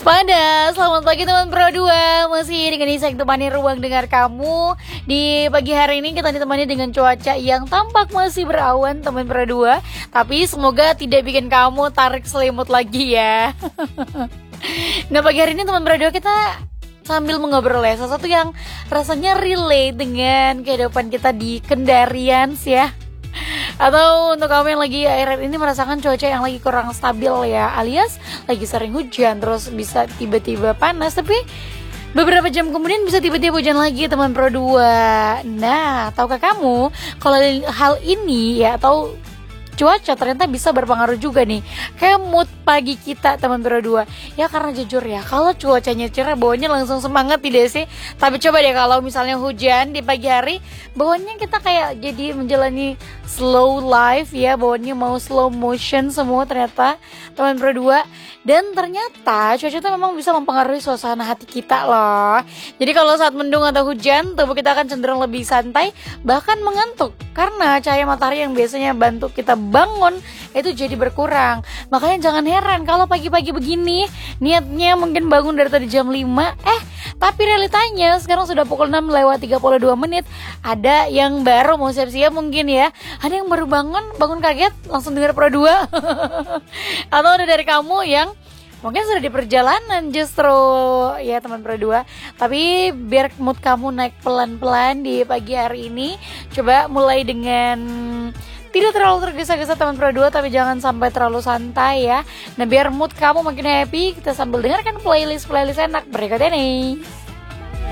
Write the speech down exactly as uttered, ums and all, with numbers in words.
Waspada, selamat pagi teman Pro dua. Masih dengan Nisa yang temani ruang dengar kamu. Di pagi hari ini kita ditemani dengan cuaca yang tampak masih berawan teman Pro dua. Tapi semoga tidak bikin kamu tarik selimut lagi ya. Nah pagi hari ini teman Pro dua kita sambil mengobrol ya sesuatu yang rasanya relate dengan kehidupan kita di Kendarian ya. Atau untuk kamu yang lagi akhir-akhir ini merasakan cuaca yang lagi kurang stabil ya, alias lagi sering hujan terus bisa tiba-tiba panas, tapi beberapa jam kemudian bisa tiba-tiba hujan lagi teman Pro dua. Nah, tahukah kamu kalau hal ini ya atau cuaca ternyata bisa berpengaruh juga nih kayak mood pagi kita teman Pro dua. Ya karena jujur ya, kalau cuacanya cerah bawaannya langsung semangat tidak sih? Tapi coba deh kalau misalnya hujan di pagi hari, bawaannya kita kayak jadi menjalani slow life ya, bawaannya mau slow motion semua ternyata teman Pro dua. Dan ternyata cuaca itu memang bisa mempengaruhi suasana hati kita loh. Jadi kalau saat mendung atau hujan, tubuh kita akan cenderung lebih santai, bahkan mengantuk. Karena cahaya matahari yang biasanya bantu kita bangun itu jadi berkurang. Makanya jangan heran kalau pagi-pagi begini niatnya mungkin bangun dari tadi jam lima, eh tapi realitanya sekarang sudah pukul enam lewat tiga puluh dua menit. Ada yang baru mau siap-siap mungkin ya. Ada yang baru bangun, bangun kaget langsung dengar Pro dua. Atau ada dari kamu yang mungkin sudah di perjalanan justru ya teman Pro dua. Tapi biar mood kamu naik pelan-pelan di pagi hari ini, coba mulai dengan tidak terlalu tergesa-gesa teman Pro dua, tapi jangan sampai terlalu santai ya. Nah biar mood kamu makin happy, kita sambil dengarkan playlist-playlist enak berikut ini.